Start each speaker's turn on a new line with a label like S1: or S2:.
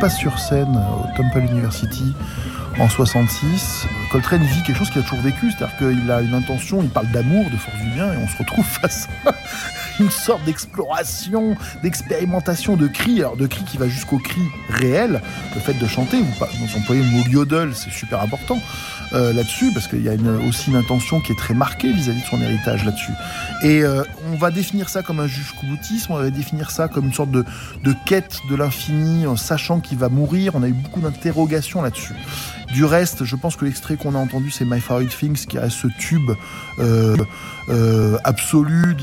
S1: passe sur scène au Temple University en 66, Coltrane vit quelque chose qu'il a toujours vécu, c'est-à-dire qu'il a une intention, il parle d'amour, de force du bien, et on se retrouve face à une sorte d'exploration, d'expérimentation de cris, alors de cris qui va jusqu'au cri réel, le fait de chanter, vous employez le mot yodel, c'est super important là-dessus, parce qu'il y a aussi une intention qui est très marquée vis-à-vis de son héritage là-dessus. Et on va définir ça comme un jusqu'au boutisme, on va définir ça comme une sorte de quête de l'infini, en sachant qu'il va mourir, on a eu beaucoup d'interrogations là-dessus. Du reste, je pense que l'extrait qu'on a entendu, c'est My Favorite Things, qui a ce tube absolu